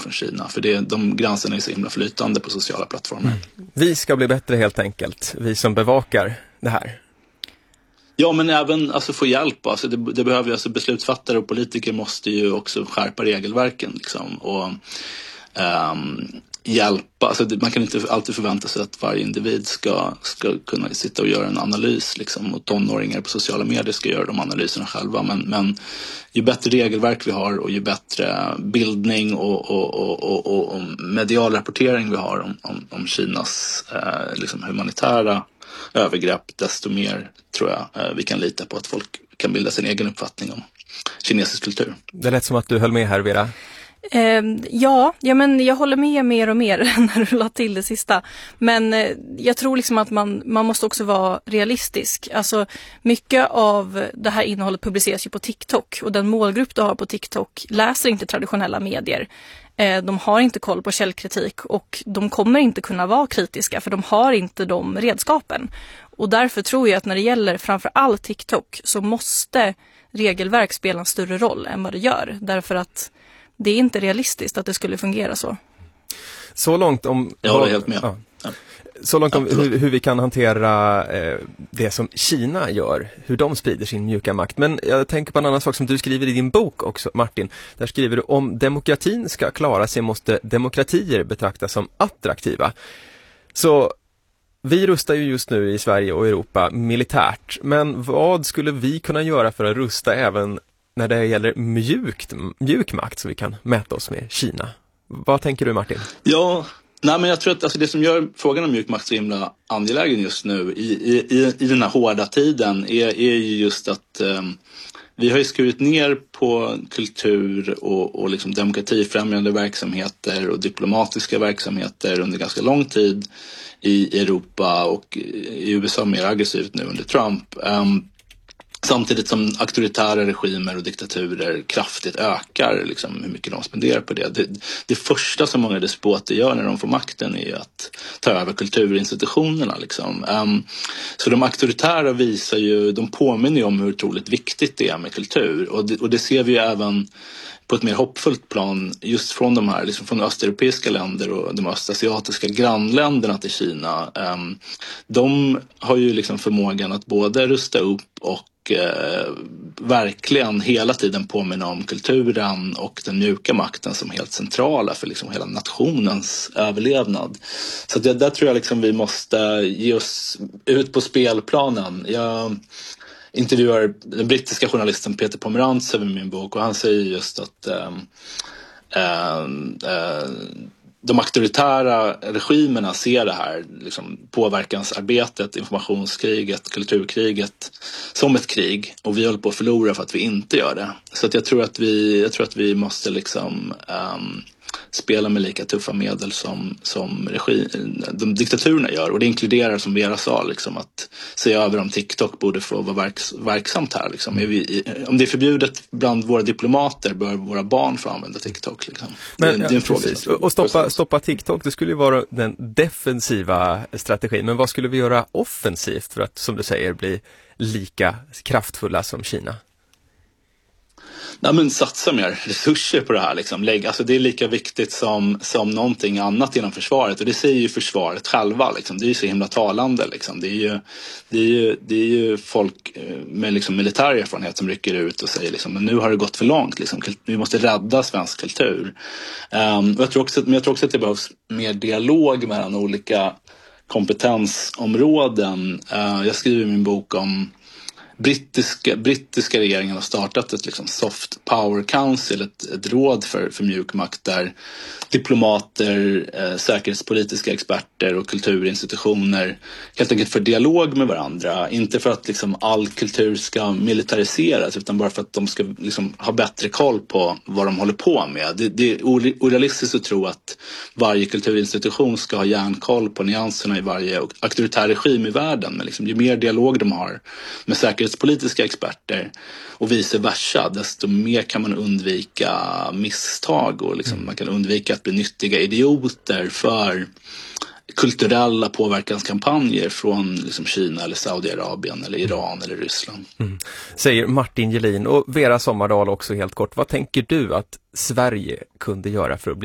från Kina. För de gränserna är så himla flytande på sociala plattformar. Vi ska bli bättre helt enkelt, vi som bevakar det här. Ja, men även få hjälp. Alltså det behöver ju, beslutsfattare och politiker måste ju också skärpa regelverken liksom, och hjälpa. Alltså man kan inte alltid förvänta sig att varje individ ska kunna sitta och göra en analys liksom, och tonåringar på sociala medier ska göra de analyserna själva. Men ju bättre regelverk vi har och ju bättre bildning och medial rapportering vi har om Kinas liksom humanitära övergrepp, desto mer tror jag vi kan lita på att folk kan bilda sin egen uppfattning om kinesisk kultur. Det lät som att du höll med här, Vera. Ja, men jag håller med mer och mer när du la till det sista. Men jag tror liksom att man måste också vara realistisk. Alltså mycket av det här innehållet publiceras ju på TikTok. Och den målgrupp du har på TikTok läser inte traditionella medier. De har inte koll på källkritik och de kommer inte kunna vara kritiska för de har inte de redskapen. Och därför tror jag att när det gäller framför allt TikTok så måste regelverk spela en större roll än vad det gör. Därför att det är inte realistiskt att det skulle fungera så. Så långt om... Jag håller helt med. Ja. Så långt om hur vi kan hantera det som Kina gör, hur de sprider sin mjuka makt. Men jag tänker på en annan sak som du skriver i din bok också, Martin. Där skriver du, om demokratin ska klara sig måste demokratier betraktas som attraktiva. Så vi rustar ju just nu i Sverige och Europa militärt. Men vad skulle vi kunna göra för att rusta även när det gäller mjuk makt så vi kan mäta oss med Kina? Vad tänker du, Martin? Ja, men jag tror att det som gör frågan om mjuk makt så himla angelägen just nu i den här hårda tiden är ju just att vi har ju skurit ner på kultur och liksom demokratifrämjande verksamheter och diplomatiska verksamheter under ganska lång tid i Europa och i USA mer aggressivt nu under Trump. Samtidigt som auktoritära regimer och diktaturer kraftigt ökar liksom, hur mycket de spenderar på det. Det första som många despoter gör när de får makten är ju att ta över kulturinstitutionerna. Liksom. Så de auktoritära visar ju, de påminner ju om hur otroligt viktigt det är med kultur. Och det ser vi ju även på ett mer hoppfullt plan just från de här, liksom från östeuropeiska länder och de östasiatiska grannländerna till Kina. De har ju liksom förmågan att både rusta upp och verkligen hela tiden påminna om kulturen och den mjuka makten som helt centrala för liksom hela nationens överlevnad. Så där tror jag liksom vi måste ge oss ut på spelplanen. Jag intervjuar den brittiska journalisten Peter Pomerantsev i min bok och han säger just att de auktoritära regimerna ser det här liksom, påverkansarbetet, informationskriget, kulturkriget som ett krig och vi håller på att förlora för att vi inte gör det. Så att jag tror att vi måste liksom spela med lika tuffa medel som de diktaturerna gör. Och det inkluderar, som Vera sa, liksom, att se över om TikTok borde få vara verksamt här. Liksom. Om det är förbjudet bland våra diplomater bör våra barn få använda TikTok. Liksom. Det är en fråga. Och stoppa TikTok, det skulle ju vara den defensiva strategin. Men vad skulle vi göra offensivt för att, som du säger, bli lika kraftfulla som Kina? Nej, men satsa mer resurser på det här. Liksom. Alltså, det är lika viktigt som någonting annat inom försvaret. Och det säger ju försvaret själva. Liksom. Det är ju så himla talande. Liksom. Det är ju folk med liksom militär erfarenhet som rycker ut och säger liksom, men nu har det gått för långt. Liksom. Vi måste rädda svensk kultur. Jag tror också att det behövs mer dialog mellan olika kompetensområden. Jag skriver i min bok om brittiska regeringen har startat ett liksom soft power council, ett råd för mjuk makt där diplomater, säkerhetspolitiska experter och kulturinstitutioner helt enkelt för dialog med varandra. Inte för att liksom all kultur ska militariseras utan bara för att de ska liksom ha bättre koll på vad de håller på med. Det är orealistiskt att tro att varje kulturinstitution ska ha järnkoll på nyanserna i varje auktoritär regim i världen. Men liksom, ju mer dialog de har med säkerhetspolitiska experter och vice versa, desto mer kan man undvika misstag och liksom, man kan undvika att bli nyttiga idioter för kulturella påverkanskampanjer från liksom Kina eller Saudiarabien eller Iran eller Ryssland. Säger Martin Gelin. Och Vera Sommardal också helt kort. Vad tänker du att Sverige kunde göra för att bli